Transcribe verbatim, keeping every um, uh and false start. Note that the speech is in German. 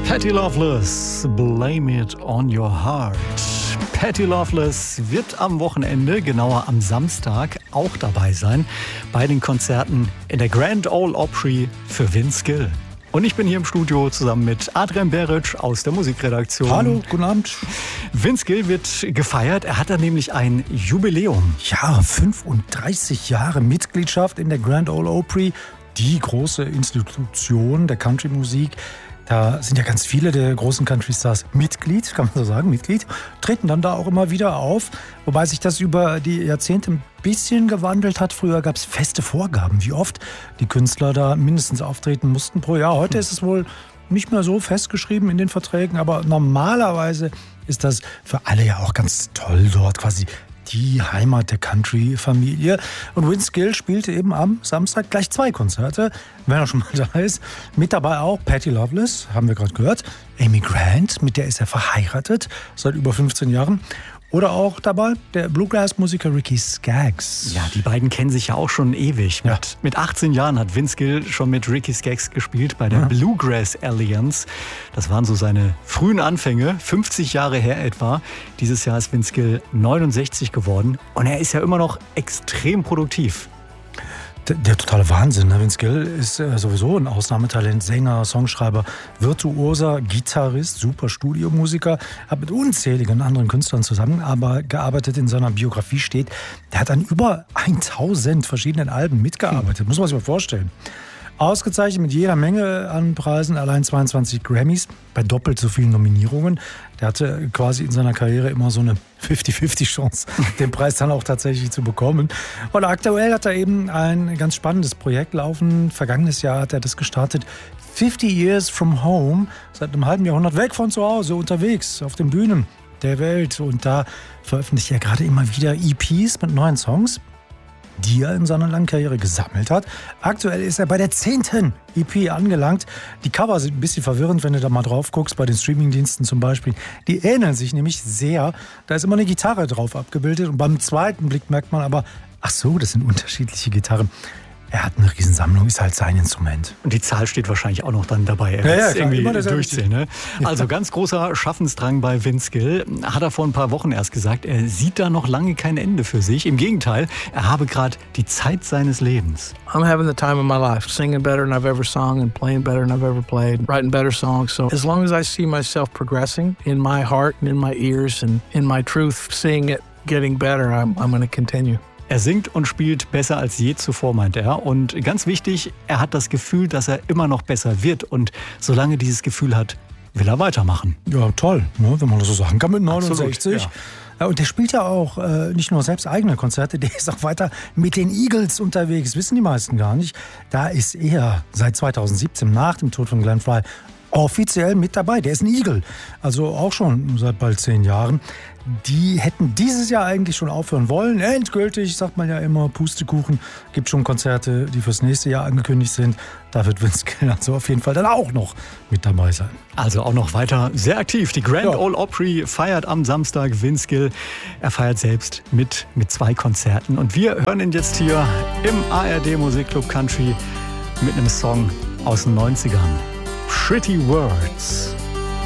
Patty Loveless, Blame It On Your Heart. Patty Loveless wird am Wochenende, genauer am Samstag, auch dabei sein bei den Konzerten in der Grand Ole Opry für Vince Gill. Und ich bin hier im Studio zusammen mit Adrian Beric aus der Musikredaktion. Hallo, guten Abend. Vince Gill wird gefeiert. Er hat da nämlich ein Jubiläum. Ja, fünfunddreißig Jahre Mitgliedschaft in der Grand Ole Opry, die große Institution der Country-Musik. Da sind ja ganz viele der großen Country-Stars Mitglied, kann man so sagen, Mitglied, treten dann da auch immer wieder auf. Wobei sich das über die Jahrzehnte ein bisschen gewandelt hat. Früher gab es feste Vorgaben, wie oft die Künstler da mindestens auftreten mussten pro Jahr. Heute ist es wohl nicht mehr so festgeschrieben in den Verträgen, aber normalerweise ist das für alle ja auch ganz toll dort, quasi die Heimat der Country-Familie. Und Vince Gill spielte eben am Samstag gleich zwei Konzerte, wenn er schon mal da ist. Mit dabei auch Patty Loveless, haben wir gerade gehört. Amy Grant, mit der ist er verheiratet, seit über fünfzehn Jahren. Oder auch dabei der Bluegrass-Musiker Ricky Skaggs. Ja, die beiden kennen sich ja auch schon ewig. Ja. Mit, mit achtzehn Jahren hat Vince Gill schon mit Ricky Skaggs gespielt bei der ja. Bluegrass Alliance. Das waren so seine frühen Anfänge, fünfzig Jahre her etwa. Dieses Jahr ist Vince Gill neunundsechzig geworden und er ist ja immer noch extrem produktiv. Der, der totale Wahnsinn. Ne? Vince Gill ist äh, sowieso ein Ausnahmetalent, Sänger, Songschreiber, Virtuoser, Gitarrist, super Studiomusiker, hat mit unzähligen anderen Künstlern zusammengearbeitet. In seiner Biografie steht, der hat an über tausend verschiedenen Alben mitgearbeitet. Muss man sich mal vorstellen. Ausgezeichnet mit jeder Menge an Preisen, allein zweiundzwanzig Grammys, bei doppelt so vielen Nominierungen. Der hatte quasi in seiner Karriere immer so eine fünfzig fünfzig Chance, den Preis dann auch tatsächlich zu bekommen. Und aktuell hat er eben ein ganz spannendes Projekt laufen. Vergangenes Jahr hat er das gestartet. fifty Years from Home, seit einem halben Jahrhundert weg von zu Hause, unterwegs auf den Bühnen der Welt. Und da veröffentlicht er gerade immer wieder E Ps mit neuen Songs, die er in seiner langen Karriere gesammelt hat. Aktuell ist er bei der zehnten E P angelangt. Die Cover sind ein bisschen verwirrend, wenn du da mal drauf guckst, bei den Streamingdiensten zum Beispiel. Die ähneln sich nämlich sehr. Da ist immer eine Gitarre drauf abgebildet und beim zweiten Blick merkt man aber, ach so, das sind unterschiedliche Gitarren. Er hat eine Riesensammlung, ist halt sein Instrument. Und die Zahl steht wahrscheinlich auch noch dann dabei. Er ja, wird ja, es irgendwie immer durchzählen. Ne? Also ganz großer Schaffensdrang bei Vince Gill. Hat er vor ein paar Wochen erst gesagt, er sieht da noch lange kein Ende für sich. Im Gegenteil, er habe gerade die Zeit seines Lebens. I'm having the time of my life, singing better than I've ever sung and playing better than I've ever played, writing better songs. So as long as I see myself progressing in my heart and in my ears and in my truth, seeing it getting better, I'm, I'm going to continue. Er singt und spielt besser als je zuvor, meint er. Und ganz wichtig, er hat das Gefühl, dass er immer noch besser wird. Und solange dieses Gefühl hat, will er weitermachen. Ja, toll, ne, wenn man das so sagen kann mit neunundsechzig. Absolut, ja. Und der spielt ja auch äh, nicht nur selbst eigene Konzerte, der ist auch weiter mit den Eagles unterwegs. Wissen die meisten gar nicht. Da ist er seit zweitausendsiebzehn, nach dem Tod von Glenn Frey, offiziell mit dabei. Der ist ein Eagle, also auch schon seit bald zehn Jahren. Die hätten dieses Jahr eigentlich schon aufhören wollen. Endgültig, sagt man ja immer, Pustekuchen. Gibt schon Konzerte, die fürs nächste Jahr angekündigt sind. Da wird Vince Gill also auf jeden Fall dann auch noch mit dabei sein. Also auch noch weiter sehr aktiv. Die Grand Ja. Ole Opry feiert am Samstag Vince Gill. Er feiert selbst mit, mit zwei Konzerten. Und wir hören ihn jetzt hier im A R D Musikclub Country mit einem Song aus den neunzigern. Pretty Words.